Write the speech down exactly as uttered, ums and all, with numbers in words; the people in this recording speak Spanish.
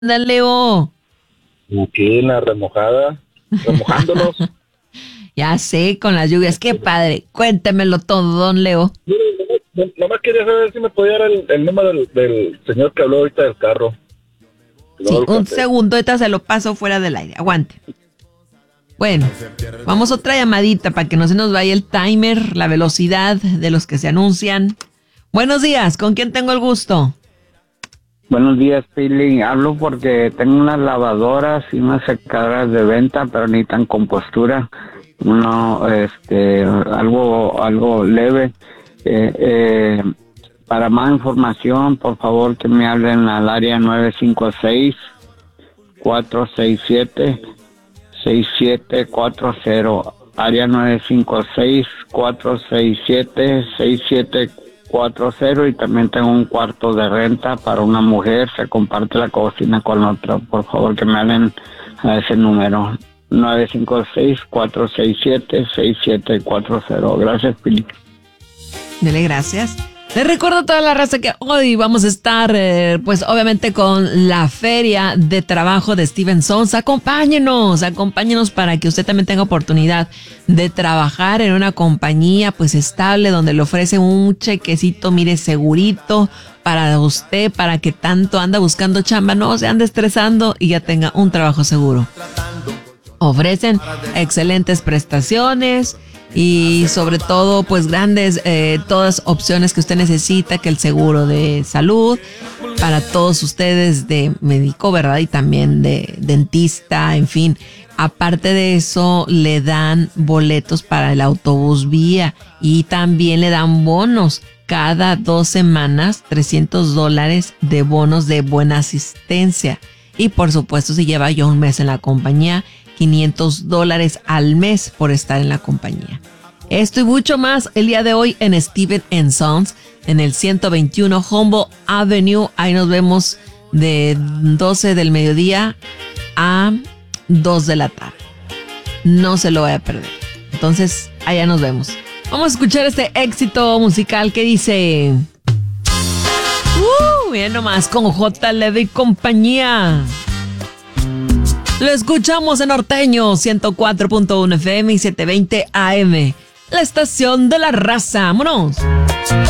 Anda, Leo. Aquí en la remojada, remojándolos. Ya sé, con las lluvias. Qué padre. Cuéntemelo todo, don Leo. Mire, nomás quería saber si me podía dar el, el número del, del señor que habló ahorita del carro. No Sí, lo un alcancé. segundo, ahorita se lo paso fuera del aire. Aguante. Bueno, vamos a otra llamadita para que no se nos vaya el timer, la velocidad de los que se anuncian. Buenos días, ¿con quién tengo el gusto? Buenos días, Pili. Hablo porque tengo unas lavadoras y unas secadoras de venta, pero ni tan con postura. Uno, este, algo, algo leve. Eh, eh, para más información, por favor, que me hablen al área nueve cinco seis, cuatro seis siete, seis siete cuatro cero. Área nueve cinco seis, cuatro seis siete, seis siete cuatro cero. Y también tengo un cuarto de renta para una mujer. Se comparte la cocina con otra. Por favor, que me hablen a ese número. nueve cinco seis, cuatro seis siete, seis siete cuatro cero. Gracias, Pili. Dele gracias. Les recuerdo a toda la raza que hoy vamos a estar, eh, pues obviamente con la feria de trabajo de Steven Sons. Acompáñenos, acompáñenos para que usted también tenga oportunidad de trabajar en una compañía pues estable donde le ofrece un chequecito, mire, segurito para usted, para que tanto anda buscando chamba, no se ande estresando y ya tenga un trabajo seguro. Ofrecen excelentes prestaciones y sobre todo pues grandes eh, todas opciones que usted necesita, que el seguro de salud para todos ustedes, de médico, ¿verdad? Y también de dentista, en fin. Aparte de eso, le dan boletos para el autobús vía y también le dan bonos cada dos semanas, trescientos dólares de bonos de buena asistencia. Y por supuesto, si lleva ya un mes en la compañía, quinientos dólares al mes por estar en la compañía. Esto y mucho más el día de hoy en Steven and Sons, en el ciento veintiuno Humboldt Avenue. Ahí nos vemos de doce del mediodía a dos de la tarde. No se lo vaya a perder. Entonces, allá nos vemos. Vamos a escuchar este éxito musical que dice... Uh, bien nomás, con J. Leve y compañía. Lo escuchamos en Norteño ciento cuatro punto uno F M y setecientos veinte A M. La estación de la raza. ¡Vámonos!